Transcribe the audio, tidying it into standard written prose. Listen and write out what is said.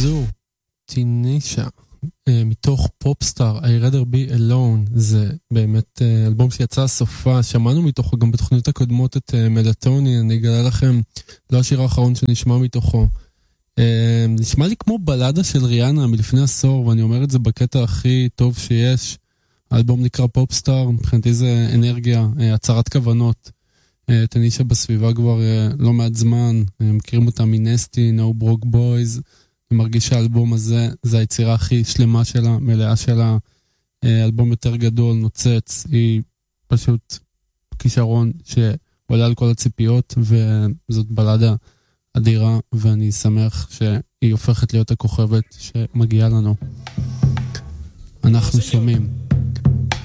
זו טינישה מתוך פופסטאר I rather be alone, זה באמת אלבום שיצא סופה, שמענו מתוכו גם בתוכניות הקודמות את מלטוני, אני אגלה לכם, לא השיר האחרון שנשמע מתוכו, נשמע לי כמו בלדה של ריאנה מלפני עשור, ואני אומר את זה בקטע הכי טוב שיש. האלבום נקרא פופסטאר, מבחינתי זה אנרגיה, הצהרת כוונות. טינישה בסביבה כבר לא מעט זמן, מכירים אותה מנסטי, No Broke Boys, אני מרגיש שהאלבום הזה זה היצירה הכי שלמה שלה, מלאה שלה, אלבום יותר גדול, נוצץ, היא פשוט כישרון שעולה על כל הציפיות, וזאת בלדה אדירה, ואני שמח שהיא הופכת להיות הכוכבת שמגיעה לנו. אנחנו שומעים